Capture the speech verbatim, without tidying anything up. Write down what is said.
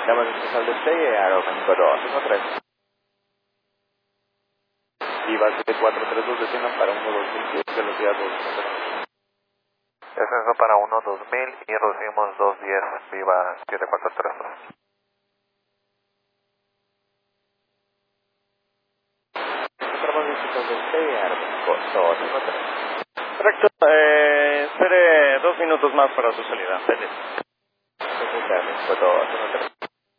Llama al despegue, Aeroméxico dos uno tres. Viva siete cuatro tres dos, desciendan para uno dos mil diez, velocidad dos uno tres. Descenso para uno dos mil y recibimos dos diez, Viva siete cuatro tres dos. Correcto, eh, espere dos minutos más para su salida. Desde. Desde dos uno tres.